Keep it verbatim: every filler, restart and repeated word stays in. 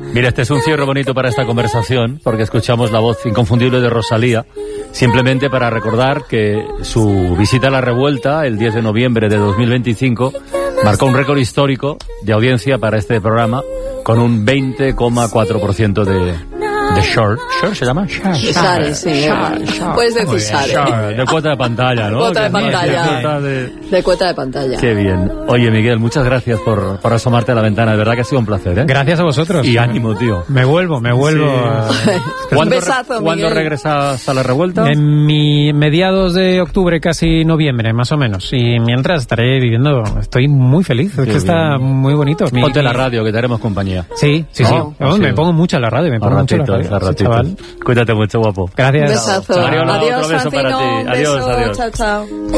Mira, este es un cierre bonito para esta conversación, porque escuchamos la voz inconfundible de Rosalía, simplemente para recordar que su visita a La Revuelta, el diez de noviembre de dos mil veinticinco, marcó un récord histórico de audiencia para este programa, con un veinte coma cuatro por ciento de... de share. ¿Share se llama? Share. Share, sí. Share, share. Puedes decir share. Share. De cuota de pantalla, ¿no? Cuota de Que pantalla. De cuota de... de cuota de pantalla. Qué bien. Oye, Miguel, muchas gracias por, por asomarte a la ventana. De verdad que ha sido un placer, ¿eh? Gracias a vosotros. Y ánimo, tío. Me vuelvo, me vuelvo. Sí. A... ¿Cuándo, Un besazo, re- ¿Cuándo Miguel. regresas a La Revuelta? En mi mediados de octubre, casi noviembre, más o menos. Y mientras estaré viviendo, estoy muy feliz. Es Qué que está bien. muy bonito. Mi- Ponte la mi- radio, que te haremos compañía. Sí, sí, No, sí. ha No, me sido- pongo mucho a la radio, me A pongo mucho a la ratitos, radio. a sí, ratitos. chaval. Cuídate mucho, guapo. Gracias. Un besazo. Mariola, Adiós, otro beso para Francino. ti. Un Adiós, beso. adiós. Chao, chao.